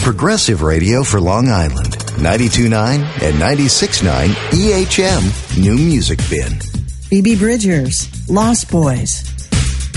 Progressive radio for Long Island. 92.9 and 96.9 EHM New Music Bin. Phoebe Bridgers, Lost Boys.